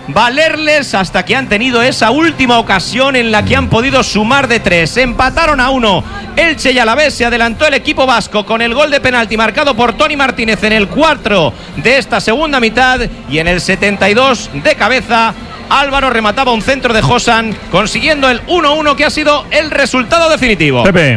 valerles hasta que han tenido esa última ocasión en la que han podido sumar de 3. Empataron a 1 Elche y Alavés. Se adelantó el equipo vasco con el gol de penalti marcado por Toni Martínez en el 4 de esta segunda mitad, y en el 72 de cabeza Álvaro remataba un centro de Josan, consiguiendo el 1-1 que ha sido el resultado definitivo. Pepe.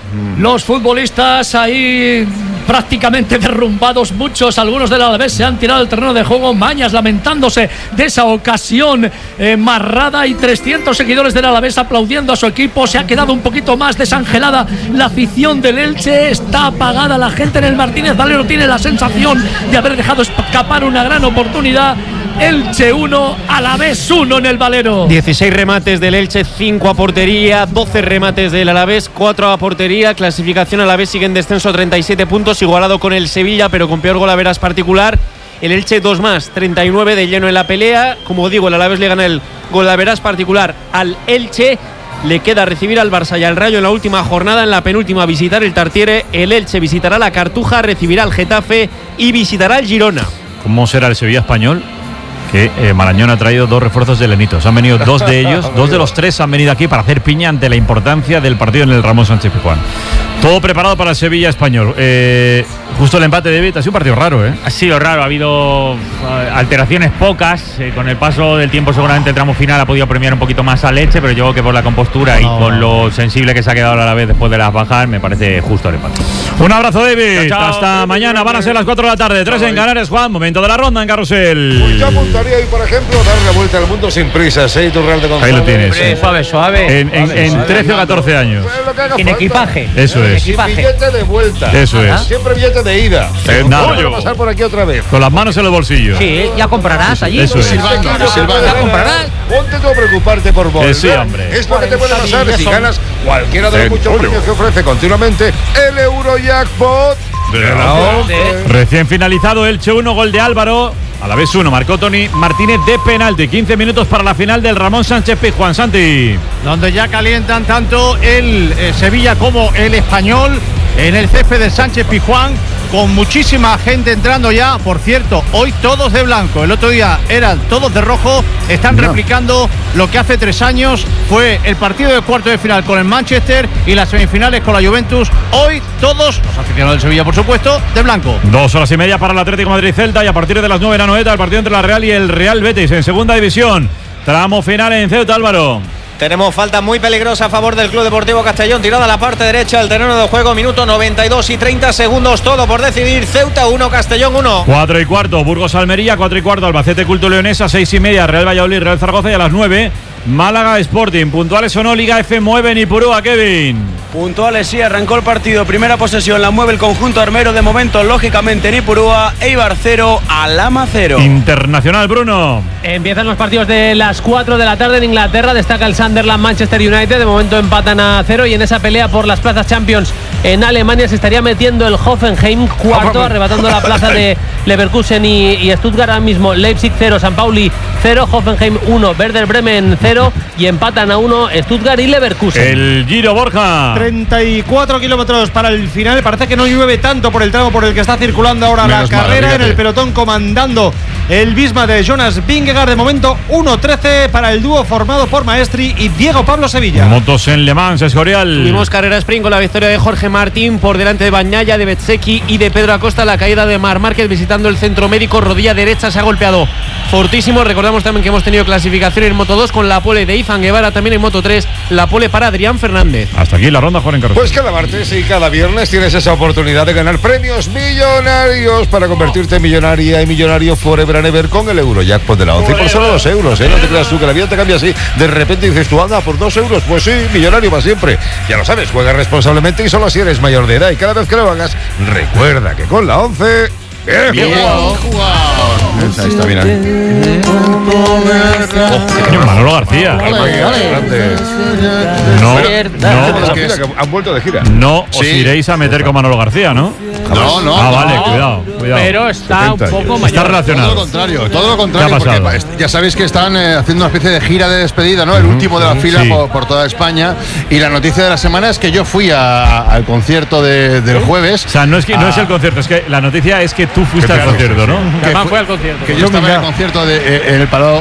Los futbolistas ahí prácticamente derrumbados, muchos, algunos del Alavés se han tirado al terreno de juego. Mañas lamentándose de esa ocasión marrada, y 300 seguidores del Alavés aplaudiendo a su equipo. Se ha quedado un poquito más desangelada la afición del Elche, está apagada la gente en el Martínez Valero, tiene la sensación de haber dejado escapar una gran oportunidad. Elche 1, Alavés 1 en el Valero. 16 remates del Elche, 5 a portería, 12 remates del Alavés, 4 a portería. Clasificación: Alavés sigue en descenso, 37 puntos, igualado con el Sevilla, pero con peor golaveras particular. El Elche 2 más, 39, de lleno en la pelea. Como digo, el Alavés le gana el golaveras particular al Elche. Le queda recibir al Barça y al Rayo en la última jornada. En la penúltima visitar el Tartiere. El Elche visitará la Cartuja, recibirá al Getafe y visitará el Girona. ¿Cómo será el Sevilla español? Que Marañón ha traído 2 refuerzos de Lenitos. Han venido 2 de ellos, 2 de los 3 han venido aquí para hacer piña ante la importancia del partido en el Ramón Sánchez Pizjuán. Todo preparado para el Sevilla español. Justo el empate de David, ha sido un partido raro, ¿eh? Ha sido raro, ha habido alteraciones pocas. Con el paso del tiempo seguramente el tramo final ha podido premiar un poquito más a Elche, pero yo creo que por la compostura y con lo sensible que se ha quedado a la vez después de las bajas, me parece justo el empate. Un abrazo, David. Chao, chao. Hasta mañana, van a ser las 4 de la tarde, 3 en Canarias. Juan, momento de la ronda en Carrusel. Pues yo apuntaría hoy, por ejemplo, dar la vuelta al mundo sin prisas, ¿eh? Turral de González. Ahí lo tienes. Suave, suave. En 13 o 14 años. En equipaje. Eso es. Sin billete de vuelta. Eso es. Siempre billete de ida. Nada. Voy a pasar por aquí otra vez. Con las manos en los bolsillos. Sí, ya comprarás allí. Eso es. Ya comprarás. Ponte tú a preocuparte por volver. Sí, hombre. Es lo que te puede pasar si ganas cualquiera de los muchos premios que ofrece continuamente el Eurojackpot. Recién finalizado, Elche 1, gol de Álvaro. Alavés 1, marcó Toni Martínez de penalti. 15 minutos para la final del Ramón Sánchez Pizjuán. Santi. Donde ya calientan tanto el Sevilla como el Español en el césped de Sánchez Pizjuán, con muchísima gente entrando ya. Por cierto, hoy todos de blanco. El otro día eran todos de rojo. Están replicando lo que hace 3 años fue el partido de cuarto de final con el Manchester y las semifinales con la Juventus. Hoy todos, los aficionados del Sevilla por supuesto, de blanco. 2 horas y media para el Atlético Madrid-Celta, y a partir de las 9 de la Noeta el partido entre la Real y el Real Betis en segunda división. Tramo final en Ceuta, Álvaro. Tenemos falta muy peligrosa a favor del Club Deportivo Castellón, tirada a la parte derecha del terreno de juego, minuto 92 y 30 segundos, todo por decidir. Ceuta 1, Castellón 1. 4 y cuarto, Burgos Almería, 4 y cuarto, Albacete Culto Leonesa, 6 y media, Real Valladolid, Real Zaragoza, y a las 9, Málaga Sporting. Puntuales o no, Liga F mueve Nipurúa, Kevin. Puntuales, sí, arrancó el partido, primera posesión la mueve el conjunto armero, de momento lógicamente Nipurúa, Eibar 0, Alhama 0. Internacional, Bruno. Empiezan los partidos de las 4 de la tarde en Inglaterra. Destaca el Sunderland Manchester United, de momento empatan a 0, y en esa pelea por las plazas Champions en Alemania se estaría metiendo el Hoffenheim cuarto, arrebatando la plaza de Leverkusen y Stuttgart. Ahora mismo Leipzig 0, San Pauli 0, Hoffenheim 1, Werder Bremen 0, y empatan a 1 Stuttgart y Leverkusen. El Giro, Borja. 34 kilómetros para el final. Parece que no llueve tanto por el tramo por el que está circulando ahora la carrera. En el pelotón comandando el Visma de Jonas Vingegaard. De momento 1-13 para el dúo formado por Maestri y Diego Pablo Sevilla. Motos en Le Mans, Escorial. Tuvimos carrera sprint con la victoria de Jorge Martín por delante de Bagnaia, de Bezzecchi y de Pedro Acosta. La caída de Marc Márquez visitando el centro médico, rodilla derecha, se ha golpeado fortísimo. Recordamos también que hemos tenido clasificación en Moto 2 con la pole de Izan Guevara, también en Moto 3 la pole para Adrián Fernández. Hasta aquí la ronda, Juan en Carrusel. Pues cada martes y cada viernes tienes esa oportunidad de ganar premios millonarios para convertirte en millonaria y millonario forever and ever con el Eurojackpot de la 11. Y por solo 2 euros, ¿eh? No te creas tú que la vida te cambia así. De repente dices tú, anda, por 2 euros, pues sí, millonario para siempre. Ya lo sabes, juega responsablemente y solo si eres mayor de edad. Y cada vez que lo hagas, recuerda que con la 11... ¡Bien jugado! Ahí está, mira. Manolo García. No, han vuelto de gira. No os iréis a meter con Manolo García, ¿no? No. Vale, cuidado. Pero está un poco mayor. Está relacionado. Todo lo contrario, porque ya sabéis que están haciendo una especie de gira de despedida, ¿no? El último de la fila por toda España. Y la noticia de la semana es que yo fui al concierto del jueves. O sea, no es el concierto, es que la noticia es que tú fuiste al concierto, ¿no? Que fue al concierto. Que yo estaba en el concierto en el Palau